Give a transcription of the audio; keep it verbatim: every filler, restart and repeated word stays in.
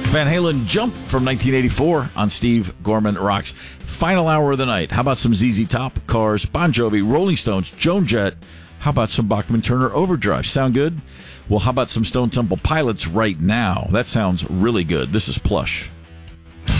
Van Halen, Jump from nineteen eighty-four on Steve Gorman Rocks. Final hour of the night. How about some Z Z Top, Cars, Bon Jovi, Rolling Stones, Joan Jett? How about some Bachman Turner Overdrive? Sound good? Well, how about some Stone Temple Pilots right now? That sounds really good. This is Plush.